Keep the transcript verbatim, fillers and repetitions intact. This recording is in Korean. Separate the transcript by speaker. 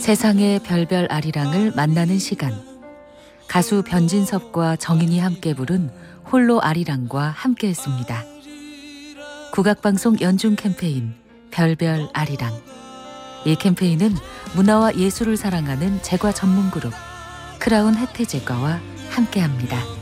Speaker 1: 세상의 별별 아리랑을 만나는 시간. 가수 변진섭과 정인이 함께 부른 홀로 아리랑과 함께했습니다. 국악방송 연중 캠페인 별별 아리랑. 이 캠페인은 문화와 예술을 사랑하는 제과 전문 그룹 크라운 혜태제과와 함께합니다.